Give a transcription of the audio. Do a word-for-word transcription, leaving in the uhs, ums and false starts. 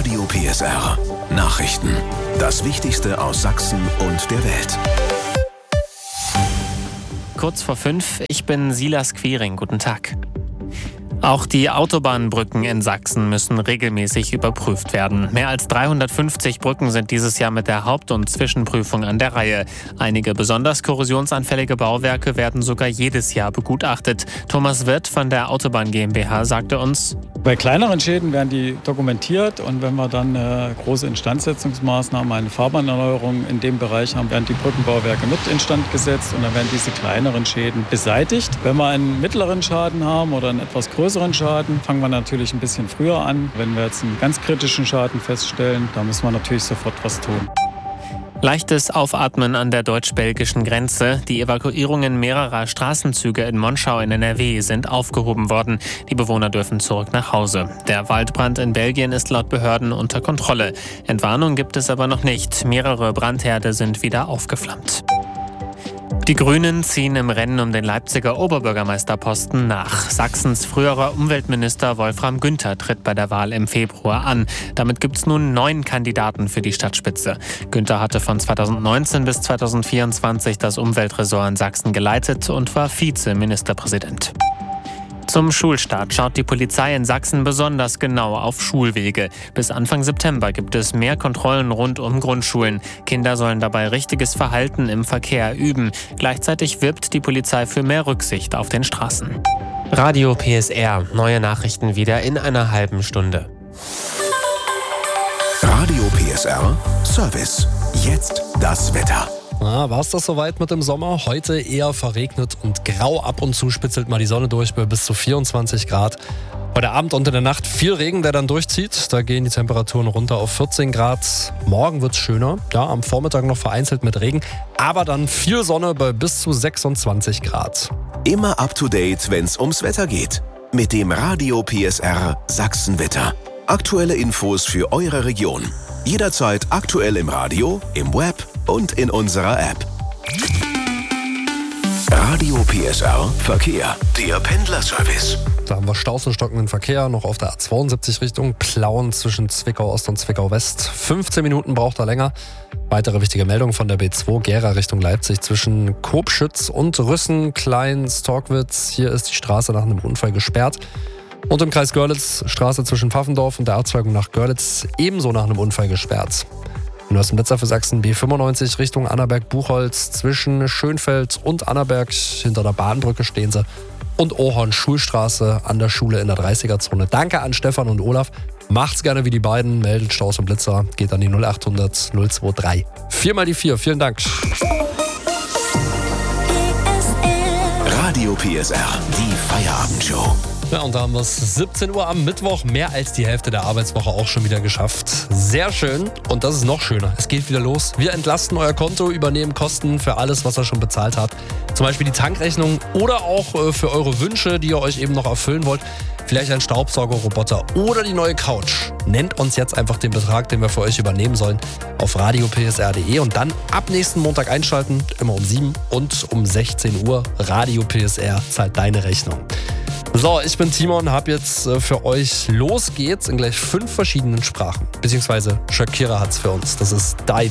Radio P S R. Nachrichten. Das Wichtigste aus Sachsen und der Welt. Kurz vor fünf, ich bin Silas Quiring. Guten Tag. Auch die Autobahnbrücken in Sachsen müssen regelmäßig überprüft werden. Mehr als dreihundertfünfzig Brücken sind dieses Jahr mit der Haupt- und Zwischenprüfung an der Reihe. Einige besonders korrosionsanfällige Bauwerke werden sogar jedes Jahr begutachtet. Thomas Wirth von der Autobahn GmbH sagte uns: Bei kleineren Schäden werden die dokumentiert, und wenn wir dann eine große Instandsetzungsmaßnahme, eine Fahrbahnerneuerung in dem Bereich haben, werden die Brückenbauwerke mit instand gesetzt und dann werden diese kleineren Schäden beseitigt. Wenn wir einen mittleren Schaden haben oder einen etwas größeren Schaden, fangen wir natürlich ein bisschen früher an. Wenn wir jetzt einen ganz kritischen Schaden feststellen, da müssen wir natürlich sofort was tun. Leichtes Aufatmen an der deutsch-belgischen Grenze. Die Evakuierungen mehrerer Straßenzüge in Monschau in N R W sind aufgehoben worden. Die Bewohner dürfen zurück nach Hause. Der Waldbrand in Belgien ist laut Behörden unter Kontrolle. Entwarnung gibt es aber noch nicht. Mehrere Brandherde sind wieder aufgeflammt. Die Grünen ziehen im Rennen um den Leipziger Oberbürgermeisterposten nach. Sachsens früherer Umweltminister Wolfram Günther tritt bei der Wahl im Februar an. Damit gibt es nun neun Kandidaten für die Stadtspitze. Günther hatte von zweitausendneunzehn bis zweitausendvierundzwanzig das Umweltressort in Sachsen geleitet und war Vizeministerpräsident. Zum Schulstart schaut die Polizei in Sachsen besonders genau auf Schulwege. Bis Anfang September gibt es mehr Kontrollen rund um Grundschulen. Kinder sollen dabei richtiges Verhalten im Verkehr üben. Gleichzeitig wirbt die Polizei für mehr Rücksicht auf den Straßen. Radio P S R. Neue Nachrichten wieder in einer halben Stunde. Radio P S R Service. Jetzt das Wetter. Na, war es das soweit mit dem Sommer? Heute eher verregnet und grau. Ab und zu spitzelt mal die Sonne durch bei bis zu vierundzwanzig Grad. Heute Abend und in der Nacht viel Regen, der dann durchzieht. Da gehen die Temperaturen runter auf vierzehn Grad. Morgen wird es schöner. Ja, am Vormittag noch vereinzelt mit Regen. Aber dann viel Sonne bei bis zu sechsundzwanzig Grad. Immer up to date, wenn es ums Wetter geht. Mit dem Radio P S R Sachsenwetter. Aktuelle Infos für eure Region. Jederzeit aktuell im Radio, im Web und in unserer App. Radio P S R Verkehr, der Pendlerservice. Da haben wir Staus und stockenden Verkehr noch auf der A zweiundsiebzig Richtung Plauen zwischen Zwickau Ost und Zwickau West. fünfzehn Minuten braucht er länger. Weitere wichtige Meldung von der B zwei Gera Richtung Leipzig zwischen Kobschütz und Rüssen, Klein-Storkwitz. Hier ist die Straße nach einem Unfall gesperrt. Und im Kreis Görlitz, Straße zwischen Pfaffendorf und der Abzweigung nach Görlitz, ebenso nach einem Unfall gesperrt. Und aus dem Blitzer für Sachsen B fünfundneunzig Richtung Annaberg-Buchholz. Zwischen Schönfeld und Annaberg hinter der Bahnbrücke stehen sie. Und Ohorn-Schulstraße an der Schule in der dreißiger-Zone. Danke an Stefan und Olaf. Macht's gerne wie die beiden. Meldet Staus und Blitzer. Geht an die null achthundert null drei. vier mal die vier. Vielen Dank. Radio P S R, die Feierabendshow. Ja, und da haben wir es siebzehn Uhr am Mittwoch, mehr als die Hälfte der Arbeitswoche auch schon wieder geschafft. Sehr schön, und das ist noch schöner. Es geht wieder los. Wir entlasten euer Konto, übernehmen Kosten für alles, was ihr schon bezahlt habt. Zum Beispiel die Tankrechnung oder auch äh, für eure Wünsche, die ihr euch eben noch erfüllen wollt. Vielleicht ein Staubsaugerroboter oder die neue Couch. Nennt uns jetzt einfach den Betrag, den wir für euch übernehmen sollen, auf radio p s r punkt d e und dann ab nächsten Montag einschalten, immer um sieben und um sechzehn Uhr. Radio P S R zahlt deine Rechnung. So, ich bin Timon, hab jetzt äh, für euch Los geht's in gleich fünf verschiedenen Sprachen. Beziehungsweise Shakira hat's für uns. Das ist Die